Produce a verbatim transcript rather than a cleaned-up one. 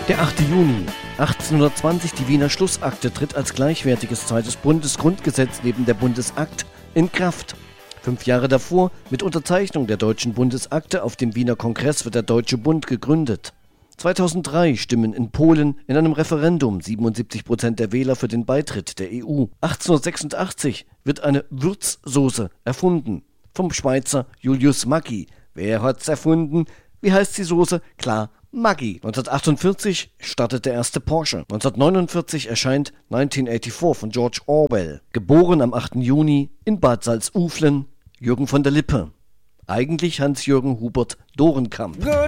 Der achte Juni achtzehnhundertzwanzig, die Wiener Schlussakte tritt als gleichwertiges zweites Bundesgrundgesetz neben der Bundesakt in Kraft. Fünf Jahre davor, mit Unterzeichnung der Deutschen Bundesakte auf dem Wiener Kongress, wird der Deutsche Bund gegründet. zweitausenddrei stimmen in Polen in einem Referendum siebenundsiebzig Prozent der Wähler für den Beitritt der E U. achtzehnhundertsechsundachtzig wird eine Würzsoße erfunden vom Schweizer Julius Maggi. Wer hat's erfunden? Wie heißt die Soße? Klar, Maggi. neunzehnhundertachtundvierzig startet der erste Porsche. neunzehnhundertneunundvierzig erscheint neunzehnhundervierundachtzig von George Orwell. Geboren am achten Juni in Bad Salzuflen, Jürgen von der Lippe. Eigentlich Hans-Jürgen Hubert Dorenkamp.